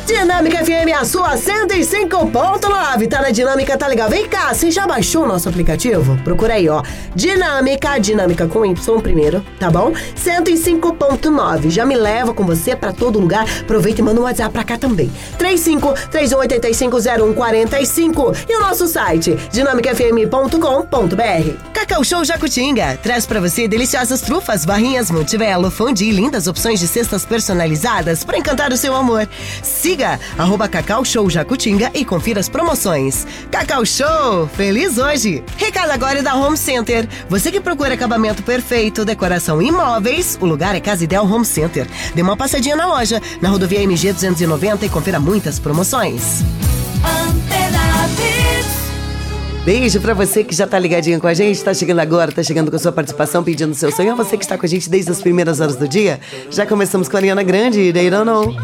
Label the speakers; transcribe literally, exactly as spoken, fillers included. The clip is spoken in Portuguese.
Speaker 1: Dinâmica F M, a sua cento e cinco ponto nove. Tá na Dinâmica, tá legal? Vem cá, você já baixou o nosso aplicativo? Procura aí, ó. Dinâmica, Dinâmica com Y primeiro, tá bom? cento e cinco ponto nove. Já me leva com você pra todo lugar. Aproveita e manda um WhatsApp pra cá também. três cinco três um oito cinco zero um quatro cinco. E o nosso site, dinâmica f m ponto com ponto b r. Cacau Show Jacutinga traz pra você deliciosas trufas, barrinhas, multivelo, fondue e lindas opções de cestas personalizadas para encantar o seu amor. Siga arroba Cacau Show Jacutinga e confira as promoções. Cacau Show, feliz hoje! Recado agora é da Home Center. Você que procura acabamento perfeito, decoração e imóveis, o lugar é Casa Ideal Home Center. Dê uma passadinha na loja, na rodovia M G duzentos e noventa e confira muitas promoções. Beijo pra você que já tá ligadinho com a gente, tá chegando agora, tá chegando com a sua participação, pedindo seu sonho. A você que está com a gente desde as primeiras horas do dia. Já começamos com a Ariana Grande, They Don't Know.